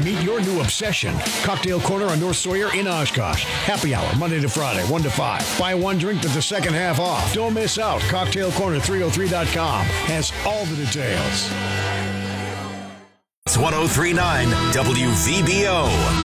Meet your new obsession. Cocktail Corner on North Sawyer in Oshkosh. Happy hour, Monday to Friday, 1 to 5. Buy one drink with the second half off. Don't miss out. CocktailCorner303.com has all the details. It's 103.9 WVBO.